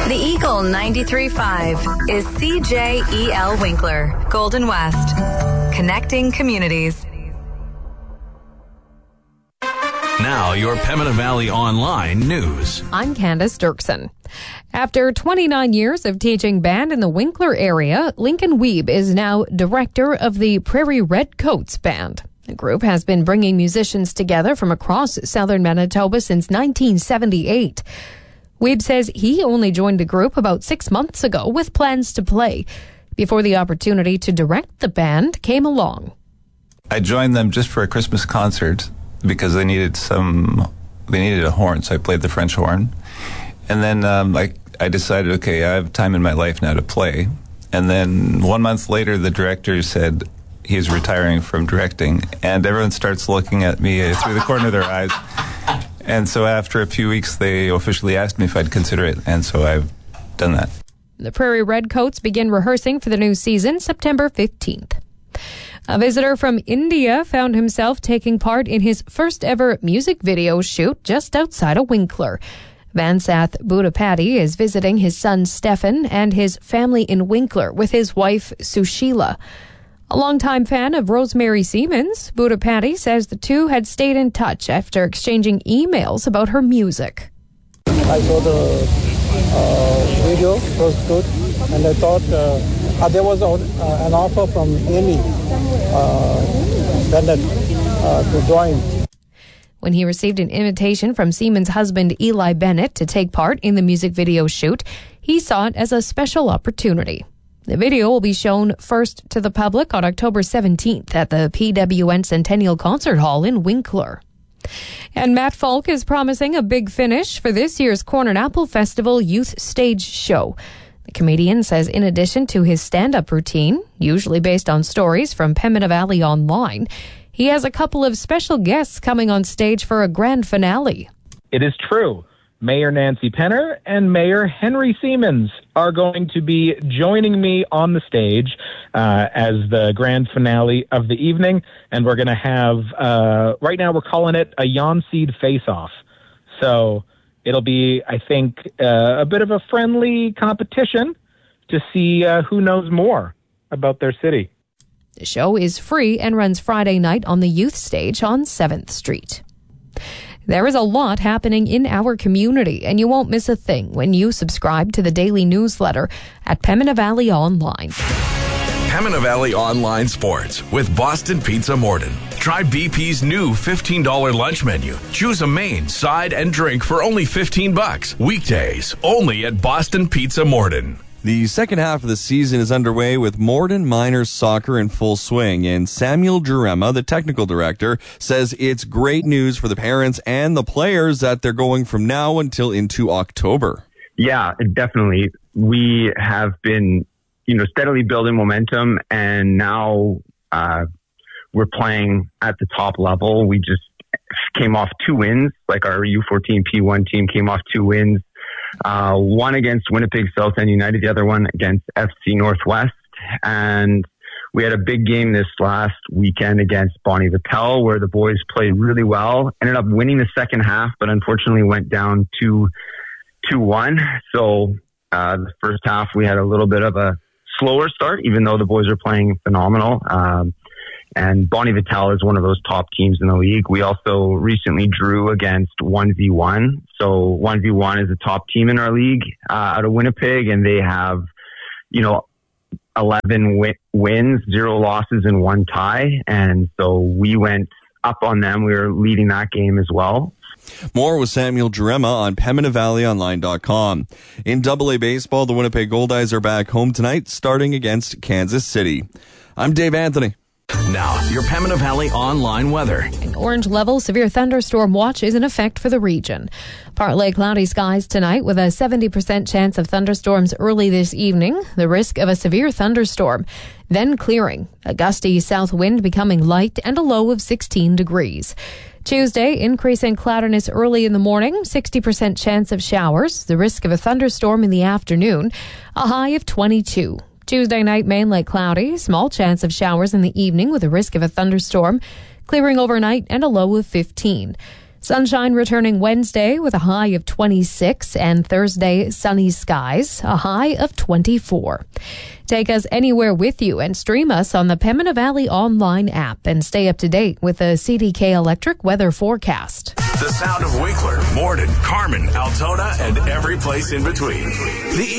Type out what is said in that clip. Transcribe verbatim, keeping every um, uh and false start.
The Eagle ninety-three point five is C J E L Winkler, Golden West, connecting communities. Now, your Pembina Valley Online news. I'm Candace Dirksen. After twenty-nine years of teaching band in the Winkler area, Lincoln Wiebe is now director of the Prairie Redcoats Band. The group has been bringing musicians together from across southern Manitoba since nineteen seventy-eight. Wiebe says he only joined the group about six months ago with plans to play, before the opportunity to direct the band came along. I joined them just for a Christmas concert because they needed some, they needed a horn, so I played the French horn. And then um, I, I decided, okay, I have time in my life now to play. And then one month later, the director said he's retiring from directing, and everyone starts looking at me through the corner of their eyes. And so after a few weeks, they officially asked me if I'd consider it, and so I've done that. The Prairie Redcoats begin rehearsing for the new season September fifteenth. A visitor from India found himself taking part in his first ever music video shoot just outside of Winkler. Vansath Budapati is visiting his son Stefan and his family in Winkler with his wife Sushila. A longtime fan of Rosemary Siemens, Budapati says the two had stayed in touch after exchanging emails about her music. I saw the uh, video, it was good, and I thought uh, uh, there was a, uh, an offer from Amy uh, Bennett uh, to join. When he received an invitation from Siemens' husband Eli Bennett to take part in the music video shoot, he saw it as a special opportunity. The video will be shown first to the public on October seventeenth at the P W N Centennial Concert Hall in Winkler. And Matt Falk is promising a big finish for this year's Corn and Apple Festival Youth Stage Show. The comedian says in addition to his stand-up routine, usually based on stories from Pembina Valley Online, he has a couple of special guests coming on stage for a grand finale. It is true. Mayor Nancy Penner and Mayor Henry Siemens are going to be joining me on the stage uh, as the grand finale of the evening. And we're going to have, uh, right now we're calling it a Yon Seed Face-Off. So it'll be, I think, uh, a bit of a friendly competition to see uh, who knows more about their city. The show is free and runs Friday night on the youth stage on seventh street. There is a lot happening in our community, and you won't miss a thing when you subscribe to the daily newsletter at Pembina Valley Online. Pembina Valley Online Sports with Boston Pizza Morden. Try B P's new fifteen dollars lunch menu. Choose a main, side, and drink for only fifteen bucks. Weekdays, only at Boston Pizza Morden. The second half of the season is underway with Morden Miners soccer in full swing, and Samuel Jurema, the technical director, says it's great news for the parents and the players that they're going from now until into October. Yeah, definitely. We have been, you know, steadily building momentum, and now uh, we're playing at the top level. We just came off two wins, like our U fourteen P one team came off two wins. Uh, one against Winnipeg South End United, the other one against F C Northwest. And we had a big game this last weekend against Bonnie Vitel, where the boys played really well. Ended up winning the second half, but unfortunately went down to two one. So uh, the first half, we had a little bit of a slower start, even though the boys are playing phenomenal. Um, And Bonnie Vitel is one of those top teams in the league. We also recently drew against one v one. So one v one is a top team in our league uh, out of Winnipeg, and they have, you know, eleven wi- wins, zero losses, and one tie. And so we went up on them. We were leading that game as well. More with Samuel Jurema on Pembina Valley Online dot com. In double A baseball, the Winnipeg Goldeyes are back home tonight, starting against Kansas City. I'm Dave Anthony. Now, your Pembina Valley Online weather. An orange level severe thunderstorm watch is in effect for the region. Partly cloudy skies tonight with a seventy percent chance of thunderstorms early this evening. The risk of a severe thunderstorm. Then clearing. A gusty south wind becoming light and a low of sixteen degrees. Tuesday, increasing cloudiness early in the morning. sixty percent chance of showers. The risk of a thunderstorm in the afternoon. A high of twenty-two. Tuesday night, mainly cloudy. Small chance of showers in the evening with a risk of a thunderstorm. Clearing overnight and a low of fifteen. Sunshine returning Wednesday with a high of twenty-six, and Thursday, sunny skies, a high of twenty-four. Take us anywhere with you and stream us on the Pembina Valley online app and stay up to date with the C D K Electric weather forecast. The sound of Winkler, Morden, Carmen, Altona, and every place in between. The